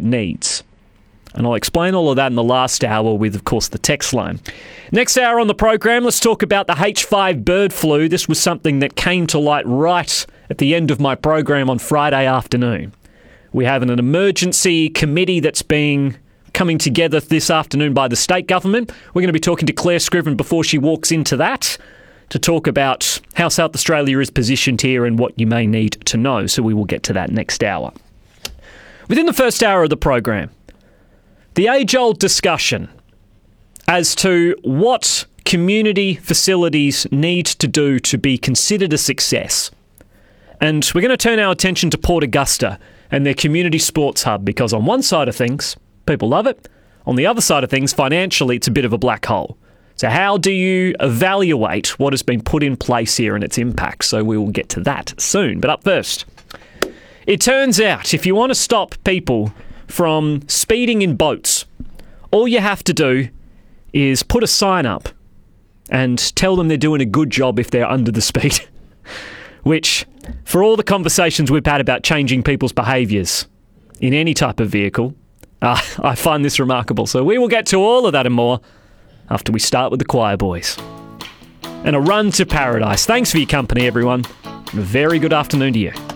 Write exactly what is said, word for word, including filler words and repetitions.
it needs. And I'll explain all of that in the last hour with, of course, the text line. Next hour on the program, let's talk about the H five bird flu. This was something that came to light right at the end of my program on Friday afternoon. We have an emergency committee that's being coming together this afternoon by the state government. We're going to be talking to Claire Scriven before she walks into that to talk about how South Australia is positioned here and what you may need to know. So we will get to that next hour. Within the first hour of the program, the age-old discussion as to what community facilities need to do to be considered a success. And we're going to turn our attention to Port Augusta and their community sports hub, because on one side of things, people love it. On the other side of things, financially, it's a bit of a black hole. So how do you evaluate what has been put in place here and its impact? So we will get to that soon. But up first, it turns out if you want to stop people from speeding in boats, all you have to do is put a sign up and tell them they're doing a good job if they're under the speed. Which, for all the conversations we've had about changing people's behaviours in any type of vehicle, uh, I find this remarkable. So we will get to all of that and more after we start with the Choir Boys. And a run to paradise. Thanks for your company, everyone. And a very good afternoon to you.